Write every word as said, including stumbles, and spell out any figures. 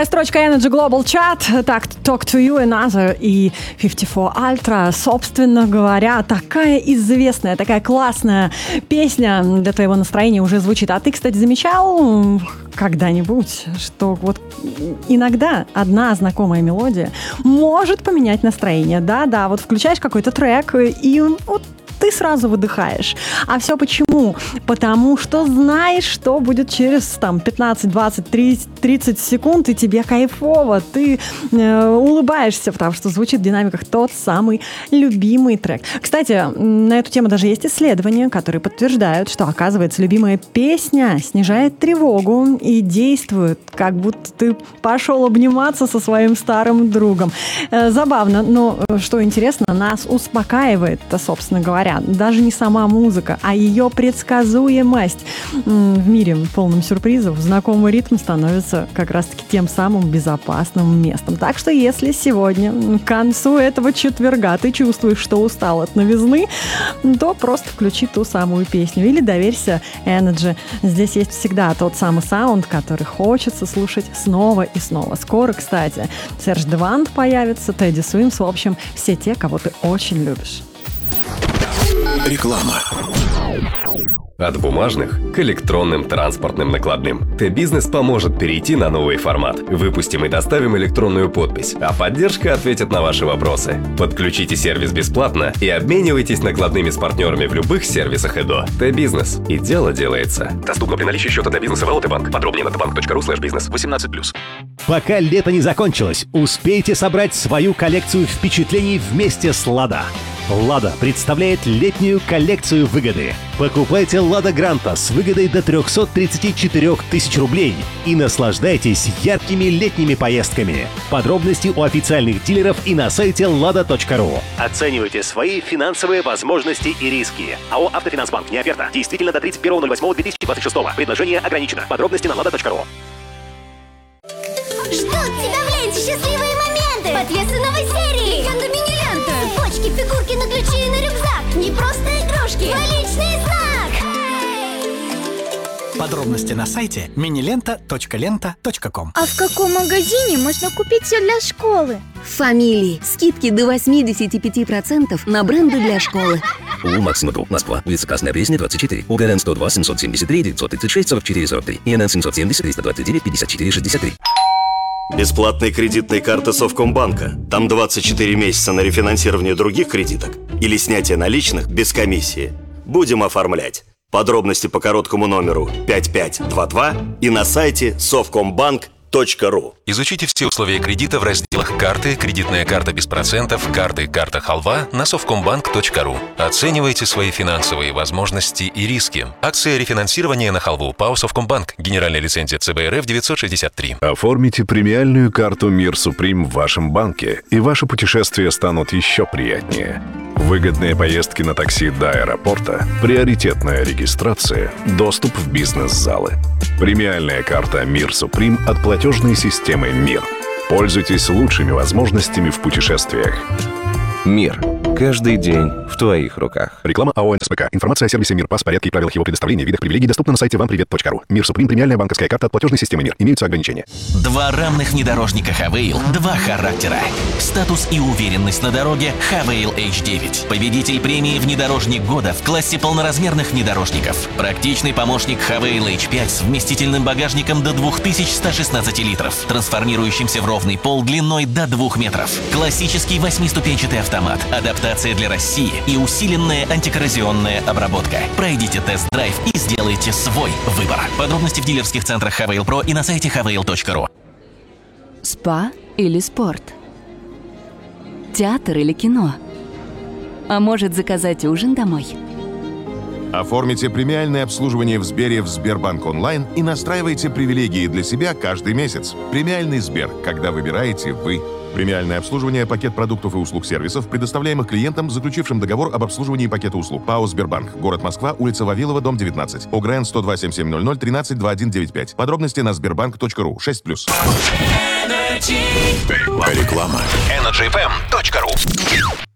Первая строчка Energy Global Chat, так, Talk to You, Another и пятьдесят четыре Ultra. Собственно говоря, такая известная, такая классная песня для твоего настроения уже звучит. А ты, кстати, замечал когда-нибудь, что вот иногда одна знакомая мелодия может поменять настроение? Да-да, вот включаешь какой-то трек, и вот ты сразу выдыхаешь. А все почему? Потому что знаешь, что будет через там, пятнадцать, двадцать, тридцать секунд, и тебе кайфово. Ты э, улыбаешься, потому что звучит в динамиках тот самый любимый трек. Кстати, на эту тему даже есть исследования, которые подтверждают, что, оказывается, любимая песня снижает тревогу и действует, как будто ты пошел обниматься со своим старым другом. Э, забавно, но что интересно, нас успокаивает-то, собственно говоря, даже не сама музыка, а ее предсказуемость. В мире полном сюрпризов знакомый ритм становится как раз-таки тем самым безопасным местом. Так что если сегодня, к концу этого четверга, ты чувствуешь, что устал от новизны, то просто включи ту самую песню или доверься Energy. Здесь есть всегда тот самый саунд, который хочется слушать снова и снова. Скоро, кстати, Серж Девант появится, Тедди Суимс, в общем, все те, кого ты очень любишь. Реклама. От бумажных к электронным транспортным накладным. Т-Бизнес поможет перейти на новый формат. Выпустим и доставим электронную подпись, а поддержка ответит на ваши вопросы. Подключите сервис бесплатно и обменивайтесь накладными с партнерами в любых сервисах ЭДО. Т-Бизнес. И дело делается. Доступно при наличии счета для бизнеса в эл тэ банк. Подробнее на тбанк точка ру слэш бизнес. восемнадцать плюс. Пока лето не закончилось, успейте собрать свою коллекцию впечатлений вместе с «Лада». «Лада» представляет летнюю коллекцию выгоды. Покупайте «Лада Гранта» с выгодой до триста тридцать четыре тысячи рублей и наслаждайтесь яркими летними поездками. Подробности у официальных дилеров и на сайте лада точка ру. Оценивайте свои финансовые возможности и риски. АО «Автофинансбанк». Не оферта. Действительно до тридцать первого ноль восьмого две тысячи двадцать шестого. Предложение ограничено. Подробности на лада точка ру. Ждут тебя в ленте счастливые моменты. Подвесы новой серии. Легенда мини-ленты. Цепочки, фигурки на ключи и на рюкзак. Не просто игрушки, а личный знак. Подробности на сайте минилента точка лента точка ком. А в каком магазине можно купить все для школы? В «Фамилии». Скидки до восемьдесят пять процентов на бренды для школы. У Максима Групп, Москва, улица Красная Пресня, двадцать четыре. УГРН сто два семьсот семьдесят три девятьсот тридцать шесть сорок четыре сорок три. ИНН семьсот семьдесят триста двадцать девять пятьдесят четыре шестьдесят три. Бесплатные кредитные карты Совкомбанка. Там двадцать четыре месяца на рефинансирование других кредиток или снятие наличных без комиссии. Будем оформлять. Подробности по короткому номеру пять пять два два и на сайте совкомбанк точка ру. Изучите все условия кредита в разделах «Карты», «Кредитная карта без процентов», «Карты», «Карта Халва» на совкомбанк точка ру. Оценивайте свои финансовые возможности и риски. Акция рефинансирования на халву ПАО «Совкомбанк». Генеральная лицензия цэ бэ эр эф девятьсот шестьдесят три. Оформите премиальную карту «Мир Суприм» в вашем банке, и ваши путешествия станут еще приятнее. Выгодные поездки на такси до аэропорта, приоритетная регистрация, доступ в бизнес-залы. Премиальная карта «Мир Суприм» от платежной системы «Мир». Пользуйтесь лучшими возможностями в путешествиях. «Мир». Каждый день в твоих руках. Реклама АО эн эс пэ ка. Информация о сервисе «Мир», пас, порядке и правилах его предоставления, видах привилегий доступна на сайте вам привет точка ру. «Мир Суприм» — премиальная банковская карта от платежной системы «Мир». Имеются ограничения. Два равных внедорожника Хавейл, два характера. Статус и уверенность на дороге Хавейл эйч девять. Победитель премии «Внедорожник года» в классе полноразмерных внедорожников. Практичный помощник Хавейл эйч пять с вместительным багажником до две тысячи сто шестнадцать литров, трансформирующимся в ровный пол длиной до двух метров. Классический восьмиступенчатый автомат, адаптация для России и усиленная антикоррозионная обработка. Пройдите тест-драйв и сделайте свой выбор. Подробности в дилерских центрах Хавейл Про и на сайте хавейл точка ру. Спа или спорт? Театр или кино? А может, заказать ужин домой? Оформите премиальное обслуживание в Сбере в Сбербанк онлайн и настраивайте привилегии для себя каждый месяц. Премиальный Сбер, когда выбираете вы. Премиальное обслуживание, пакет продуктов и услуг сервисов, предоставляемых клиентам, заключившим договор об обслуживании пакета услуг. ПАО «Сбербанк». Город Москва, улица Вавилова, дом девятнадцать. ОГРН сто два семь семь ноль ноль тринадцать двадцать один девяносто пять. Подробности на сбербанк точка ру. шесть плюс. Реклама. энерджи эф эм точка ру.